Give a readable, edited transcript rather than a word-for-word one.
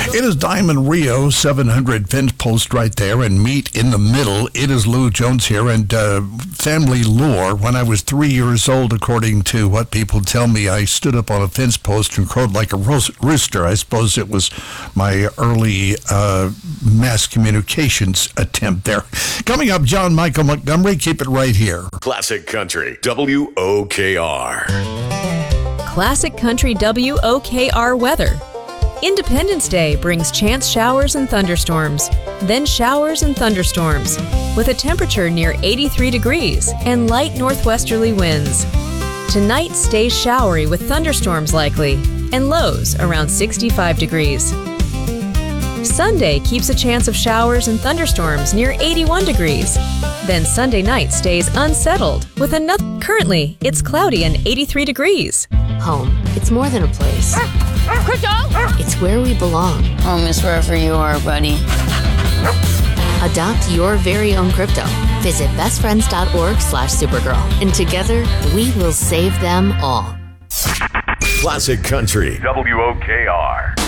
It is Diamond Rio 700 fence post right there and meet in the middle. It is Lou Jones here, and family lore. When I was 3 years old, according to what people tell me, I stood up on a fence post and crowed like a rooster. I suppose it was my early mass communications attempt there. Coming up, John Michael Montgomery. Keep it right here. Classic Country, WOKR. Classic Country WOKR weather. Independence Day brings chance showers and thunderstorms, then showers and thunderstorms, with a temperature near 83 degrees and light northwesterly winds. Tonight stays showery with thunderstorms likely, and lows around 65 degrees. Sunday keeps a chance of showers and thunderstorms near 81 degrees. Then Sunday night stays unsettled with another. Currently, it's cloudy and 83 degrees. Home. It's more than a place. Crypto! It's where we belong. Home is wherever you are, buddy. Adopt your very own crypto. Visit bestfriends.org/Supergirl. And together, we will save them all. Classic Country, WOKR.